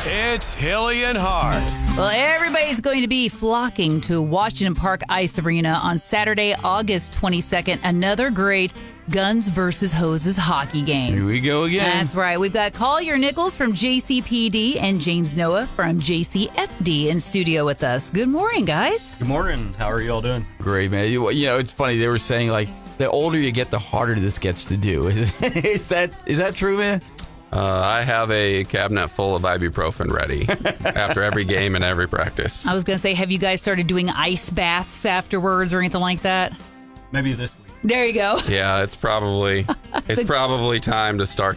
It's Hilly and Hart. Well, everybody's going to be flocking to Washington Park Ice Arena on Saturday, August 22nd. Another great Guns versus Hoses hockey game. Here we go again. That's right. We've got Collier Nichols from JCPD and James Noah from JCFD in studio with us. Good morning, guys. Good morning. How are you all doing? Great, man. You know, it's funny. They were saying, like, the older you get, the harder this gets to do. Is that true, man? I have a cabinet full of ibuprofen ready after every game and every practice. I was going to say, have you guys started doing ice baths afterwards or anything like that? Maybe this week. There you go. Yeah, it's probably time to start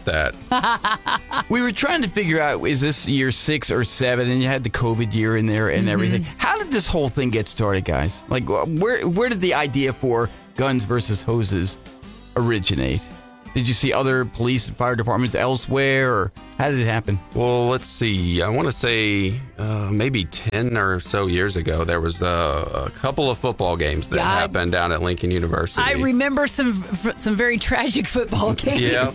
that. We were trying to figure out, is this year 6 or 7, and you had the COVID year in there and everything. How did this whole thing get started, guys? Like, where did the idea for Guns versus Hoses originate? Did you see other police and fire departments elsewhere, or how did it happen? Well, let's see. I want to say maybe 10 or so years ago, there was a couple of football games that happened down at Lincoln University. I remember some very tragic football games. Yeah,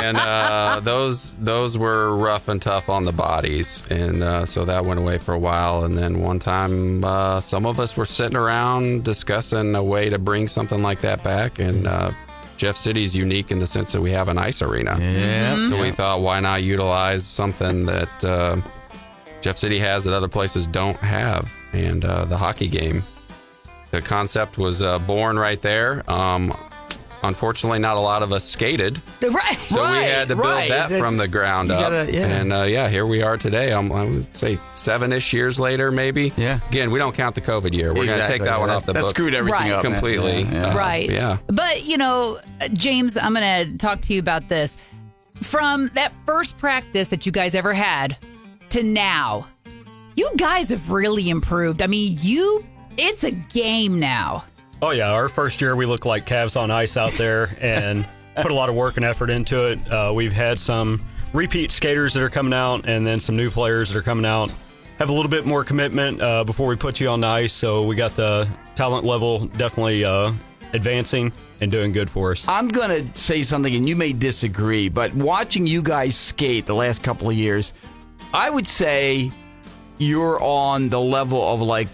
and those were rough and tough on the bodies, and so that went away for a while. And then one time, some of us were sitting around discussing a way to bring something like that back, and Jeff City's unique in the sense that we have an ice arena. Yeah. So we thought, why not utilize something that Jeff City has that other places don't have? And the hockey game. The concept was born right there. Unfortunately, not a lot of us skated. Right. So we had to build that from the ground up. And here we are today. I would say 7-ish years later, maybe. Yeah. Again, we don't count the COVID year. We're going to take that one off the books. That screwed everything up completely. Right. Yeah. But, James, I'm going to talk to you about this. From that first practice that you guys ever had to now, you guys have really improved. I mean, it's a game now. Oh, yeah. Our first year, we looked like calves on ice out there and put a lot of work and effort into it. We've had some repeat skaters that are coming out and then some new players that are coming out. Have a little bit more commitment before we put you on the ice. So we got the talent level definitely advancing and doing good for us. I'm going to say something, and you may disagree, but watching you guys skate the last couple of years, I would say you're on the level of, like,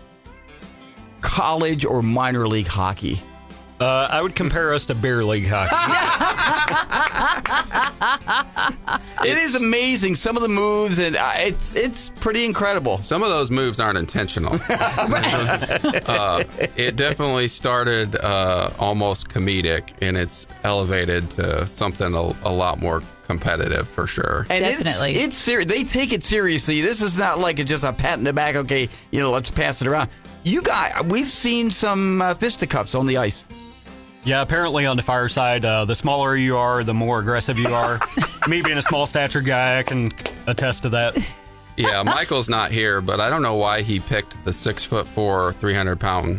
college or minor league hockey. I would compare us to beer league hockey. It is amazing, some of the moves, and it's pretty incredible. Some of those moves aren't intentional. It definitely started almost comedic, and it's elevated to something a lot more competitive for sure. And definitely. It's serious. They take it seriously. This is not like just a pat in the back, okay, let's pass it around. You guys, we've seen some fisticuffs on the ice. Yeah, apparently on the fire side, the smaller you are, the more aggressive you are. Me being a small stature guy, I can attest to that. Yeah, Michael's not here, but I don't know why he picked the 6'4", 300-pound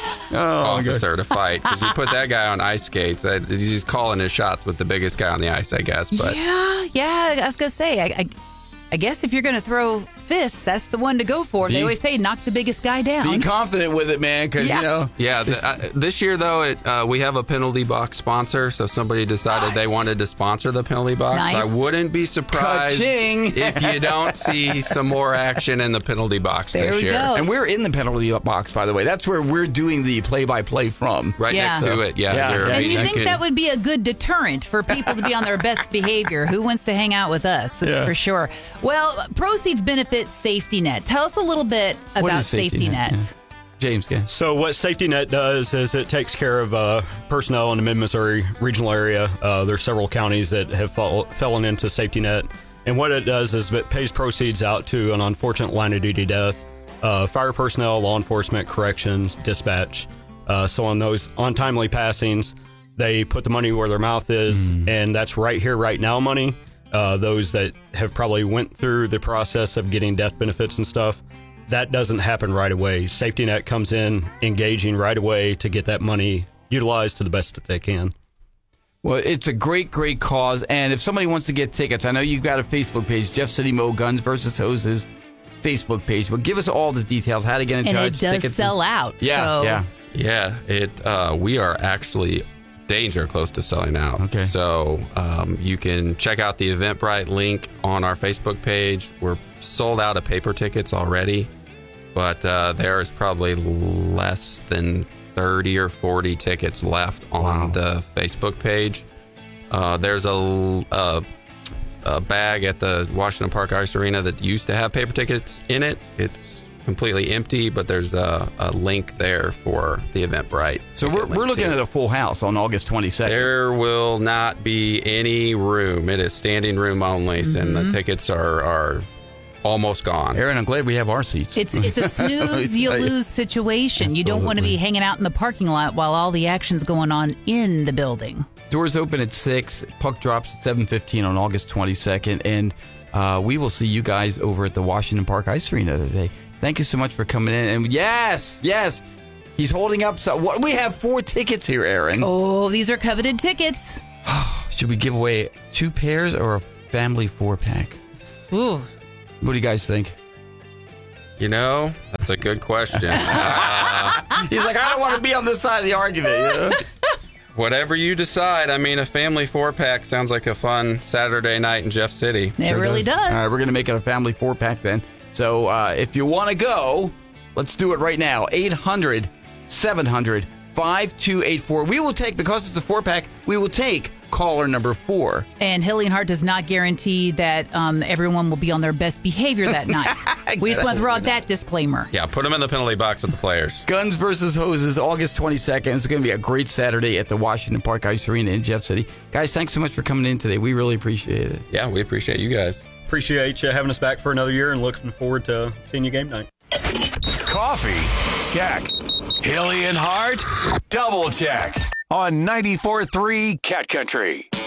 officer to fight. Because you put that guy on ice skates, he's calling his shots with the biggest guy on the ice, I guess. But Yeah. I was going to say, I guess if you're going to throw fists, that's the one to go for. They always say, knock the biggest guy down. Be confident with it, man, because, Yeah, this year, though, we have a penalty box sponsor, so somebody decided they wanted to sponsor the penalty box. Nice. I wouldn't be surprised Ka-ching. if you don't see some more action in the penalty box There this we year. go. And we're in the penalty box, by the way. That's where we're doing the play-by-play from. Right Yeah. next to it, And you think that would be a good deterrent for people to be on their best behavior? Who wants to hang out with us? That's for sure. Well, proceeds benefit Safety Net. Tell us a little bit What about is Safety Net? Yeah. James, go ahead. So what Safety Net does is it takes care of personnel in the Mid-Missouri regional area. There's several counties that have fallen into Safety Net. And what it does is it pays proceeds out to an unfortunate line-of-duty death, fire personnel, law enforcement, corrections, dispatch. So on those untimely passings, they put the money where their mouth is, and that's right here, right now money. Those that have probably went through the process of getting death benefits and stuff, that doesn't happen right away. Safety Net comes in engaging right away to get that money utilized to the best that they can. Well, it's a great, great cause. And if somebody wants to get tickets, I know you've got a Facebook page, Jeff City Mo Guns versus Hoses Facebook page. But give us all the details, how to get in touch. And it does tickets sell out. Yeah, so. yeah. Yeah, we are actually danger close to selling out. Okay. So you can check out the Eventbrite link on our Facebook page. We're sold out of paper tickets already, but there is probably less than 30 or 40 tickets left on the Facebook page. There's a bag at the Washington Park Ice Arena that used to have paper tickets in it. It's completely empty, but there's a link there for the Eventbrite. So we're looking at a full house on August 22nd. There will not be any room. It is standing room only, and the tickets are almost gone. Aaron, I'm glad we have our seats. It's a snooze you lose situation. You don't want to be hanging out in the parking lot while all the action's going on in the building. Doors open at 6. Puck drops at 7:15 on August 22nd. And we will see you guys over at the Washington Park Ice Arena today. Thank you so much for coming in. And yes, he's holding up. So we have 4 tickets here, Aaron. Oh, these are coveted tickets. Should we give away 2 pairs or a family 4-pack? Ooh. What do you guys think? You know, that's a good question. He's like, I don't want to be on this side of the argument. You know? Whatever you decide. I mean, a family 4-pack sounds like a fun Saturday night in Jeff City. It really does. All right, we're going to make it a family 4-pack then. So if you want to go, let's do it right now. 800-700-5284. We will take, because it's a 4-pack, we will take caller number 4. And Hilly and Hart does not guarantee that everyone will be on their best behavior that night. We just want to throw out that disclaimer. Yeah, put them in the penalty box with the players. Guns versus Hoses, August 22nd. It's going to be a great Saturday at the Washington Park Ice Arena in Jeff City. Guys, thanks so much for coming in today. We really appreciate it. Yeah, we appreciate you guys. Appreciate you having us back for another year and looking forward to seeing you game night. Coffee, check. Hilly and Hart, double check. On 94.3 Cat Country.